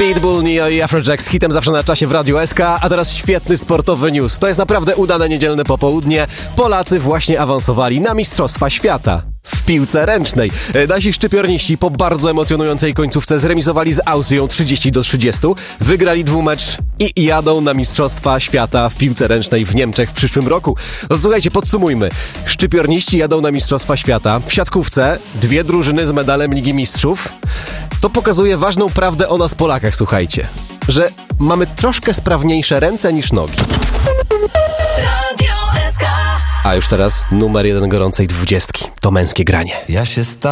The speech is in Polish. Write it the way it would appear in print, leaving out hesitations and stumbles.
Pitbull, Neo i Afrojack z hitem zawsze na czasie w Radiu SK, a teraz świetny sportowy news. To jest naprawdę udane niedzielne popołudnie. Polacy właśnie awansowali na Mistrzostwa Świata w piłce ręcznej. Nasi szczypiorniści po bardzo emocjonującej końcówce zremisowali z Austrią 30-30, wygrali dwumecz i jadą na Mistrzostwa Świata w piłce ręcznej w Niemczech w przyszłym roku. No słuchajcie, podsumujmy. Szczypiorniści jadą na Mistrzostwa Świata. W siatkówce 2 drużyny z medalem Ligi Mistrzów. To pokazuje ważną prawdę o nas Polakach, słuchajcie, że mamy troszkę sprawniejsze ręce niż nogi. A już teraz numer 1 gorącej 20. To męskie granie. Ja się